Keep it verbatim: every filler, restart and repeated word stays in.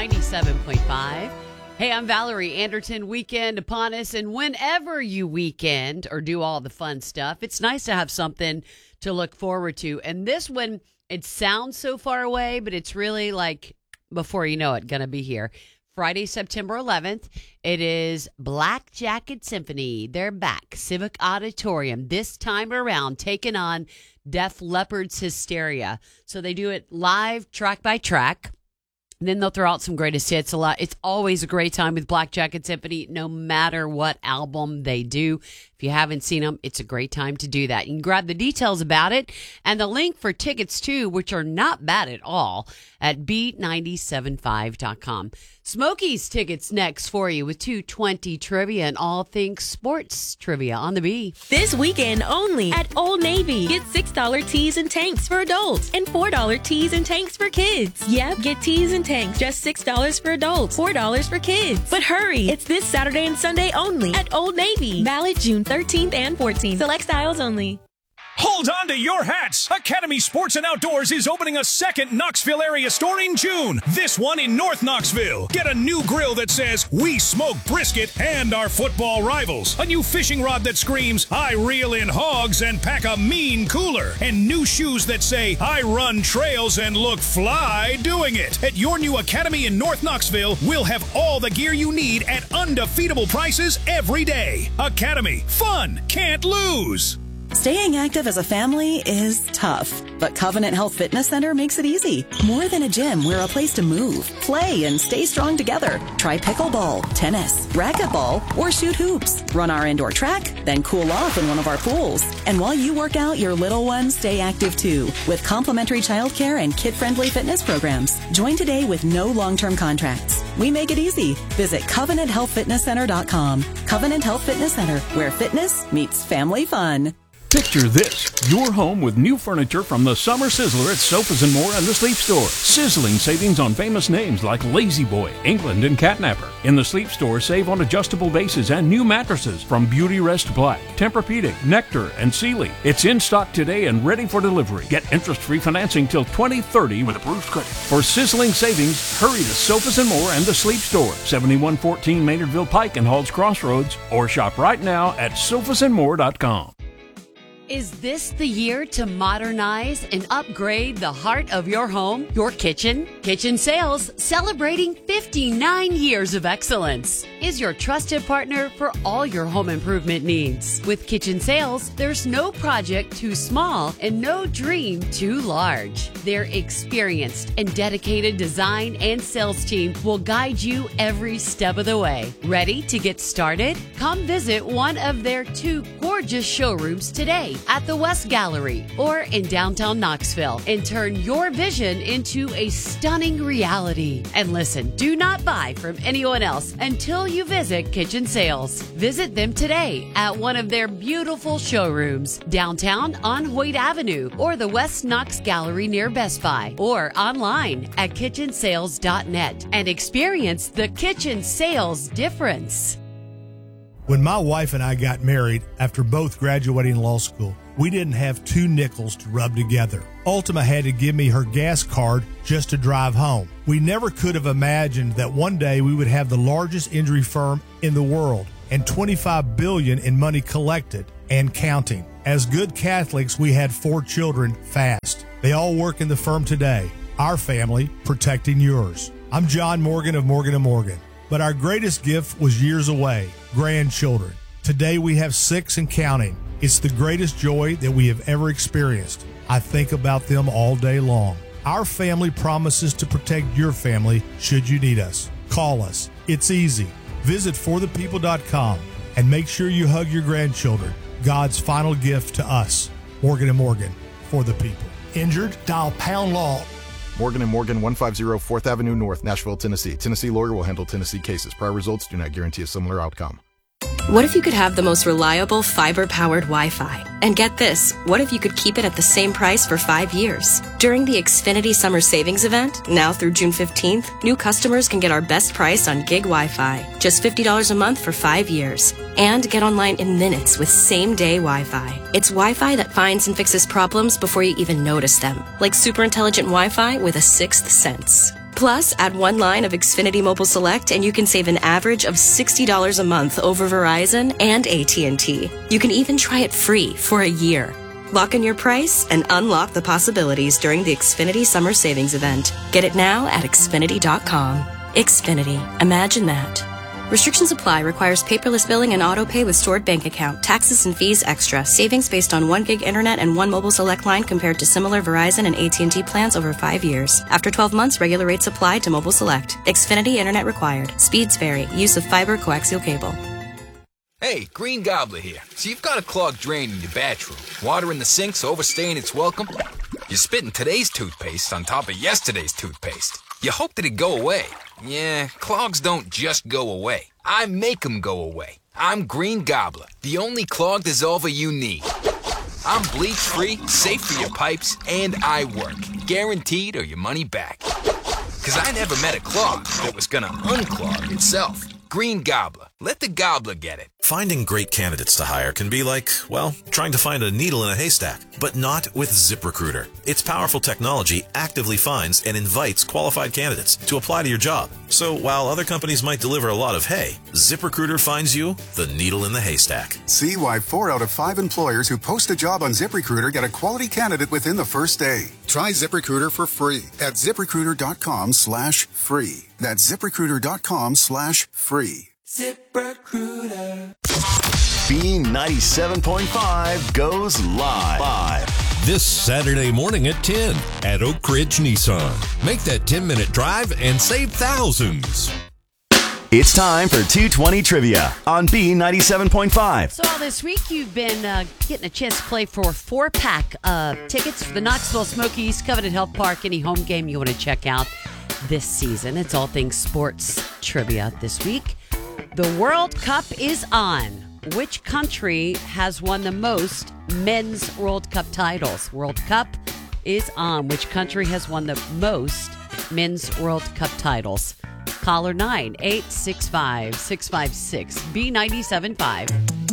ninety-seven point five. Hey, I'm Valerie Anderton. Weekend upon us, and whenever you weekend or do all the fun stuff, it's nice to have something to look forward to. And this one, it sounds so far away, but it's really like before you know it, gonna be here. Friday, September eleventh, it is Black Jacket Symphony. They're back. Civic Auditorium. This time around, taking on Def Leppard's Hysteria. So they do it live, track by track. And then they'll throw out some greatest hits. A lot. It's always a great time with Black Jacket Symphony, no matter what album they do. If you haven't seen them, it's a great time to do that. You can grab the details about it and the link for tickets, too, which are not bad at all, at B nine seven five dot com. Smokey's tickets next for you with two twenty trivia and all things sports trivia on the B. This weekend only at Old Navy. Get six dollars tees and tanks for adults and four dollars tees and tanks for kids. Yep, get tees and tanks, just six dollars for adults, four dollars for kids. But hurry, it's this Saturday and Sunday only at Old Navy. Valid June thirteenth and fourteenth. Select styles only. Hold on to your hats! Academy Sports and Outdoors is opening a second Knoxville area store in June. This one in North Knoxville. Get a new grill that says, "We smoke brisket and our football rivals." A new fishing rod that screams, "I reel in hogs and pack a mean cooler." And new shoes that say, "I run trails and look fly doing it." At your new Academy in North Knoxville, we'll have all the gear you need at undefeatable prices every day. Academy. Fun. Can't lose. Staying active as a family is tough, but Covenant Health Fitness Center makes it easy. More than a gym, we're a place to move, play, and stay strong together. Try pickleball, tennis, racquetball, or shoot hoops. Run our indoor track, then cool off in one of our pools. And while you work out, your little ones stay active too, with complimentary childcare and kid-friendly fitness programs. Join today with no long-term contracts. We make it easy. Visit covenant health fitness center dot com. Covenant Health Fitness Center, where fitness meets family fun. Picture this, your home with new furniture from the Summer Sizzler at Sofas and More and the Sleep Store. Sizzling savings on famous names like Lazy Boy, England, and Catnapper. In the Sleep Store, save on adjustable bases and new mattresses from Beauty Rest Black, Tempur-Pedic, Nectar, and Sealy. It's in stock today and ready for delivery. Get interest-free financing till twenty thirty with approved credit. For sizzling savings, hurry to Sofas and More and the Sleep Store, seventy-one fourteen Maynardville Pike and Halls Crossroads, or shop right now at sofas and more dot com. Is this the year to modernize and upgrade the heart of your home, your kitchen? Kitchen Sales, celebrating fifty-nine years of excellence, is your trusted partner for all your home improvement needs. With Kitchen Sales, there's no project too small and no dream too large. Their experienced and dedicated design and sales team will guide you every step of the way. Ready to get started? Come visit one of their two gorgeous showrooms today at the West Gallery or in downtown Knoxville and turn your vision into a stunning reality. And listen, do not buy from anyone else until you visit Kitchen Sales. Visit them today at one of their beautiful showrooms downtown on Hoyt Avenue or the West Knox Gallery near Best Buy or online at kitchen sales dot net and experience the Kitchen Sales difference. When my wife and I got married after both graduating law school, we didn't have two nickels to rub together. Ultima had to give me her gas card just to drive home. We never could have imagined that one day we would have the largest injury firm in the world and twenty-five billion dollars in money collected and counting. As good Catholics, we had four children fast. They all work in the firm today. Our family protecting yours. I'm John Morgan of Morgan and Morgan. But our greatest gift was years away, grandchildren. Today we have six and counting. It's the greatest joy that we have ever experienced. I think about them all day long. Our family promises to protect your family should you need us. Call us. It's easy. Visit for the people dot com and make sure you hug your grandchildren. God's final gift to us. Morgan and Morgan, for the people. Injured? Dial pound law. Morgan and Morgan, one fifty fourth Avenue North, Nashville, Tennessee. Tennessee lawyer will handle Tennessee cases. Prior results do not guarantee a similar outcome. What if you could have the most reliable fiber-powered Wi-Fi? And get this, what if you could keep it at the same price for five years? During the Xfinity Summer Savings Event, now through June fifteenth, new customers can get our best price on gig Wi-Fi, just fifty dollars a month for five years. And get online in minutes with same-day Wi-Fi. It's Wi-Fi that finds and fixes problems before you even notice them, like super intelligent Wi-Fi with a sixth sense. Plus, add one line of Xfinity Mobile Select and you can save an average of sixty dollars a month over Verizon and A T and T. You can even try it free for a year. Lock in your price and unlock the possibilities during the Xfinity Summer Savings Event. Get it now at Xfinity dot com. Xfinity. Imagine that. Restrictions apply. Requires paperless billing and auto pay with stored bank account. Taxes and fees extra. Savings based on one gig internet and one mobile select line compared to similar Verizon and A T and T plans over five years. After twelve months, regular rates apply to mobile select. Xfinity internet required. Speeds vary. Use of fiber coaxial cable. Hey, Green Gobbler here. So you've got a clogged drain in your bathroom. Water in the sink's overstaying its welcome. You're spitting today's toothpaste on top of yesterday's toothpaste. You hoped it'd go away. Yeah, clogs don't just go away. I make them go away. I'm Green Gobbler, the only clog dissolver you need. I'm bleach-free, safe for your pipes, and I work. Guaranteed or your money back. Because I never met a clog that was gonna unclog itself. Green Gobbler. Let the gobbler get it. Finding great candidates to hire can be like, well, trying to find a needle in a haystack, but not with ZipRecruiter. Its powerful technology actively finds and invites qualified candidates to apply to your job. So while other companies might deliver a lot of hay, ZipRecruiter finds you the needle in the haystack. See why four out of five employers who post a job on ZipRecruiter get a quality candidate within the first day. Try ZipRecruiter for free at ZipRecruiter.com slash free. That's ZipRecruiter.com slash free. ZipRecruiter. B ninety-seven point five goes live. live. This Saturday morning at ten at Oak Ridge Nissan. Make that ten-minute drive and save thousands. It's time for two twenty Trivia on B ninety-seven point five. So all this week you've been uh, getting a chance to play for a four-pack of tickets for the Knoxville Smokies Covenant Health Park. Any home game you want to check out this season. It's all things sports trivia this week. The World Cup is on. Which country has won the most men's World Cup titles? World Cup is on. Which country has won the most men's World Cup titles? Caller nine eight six five, six five six, B nine seven five.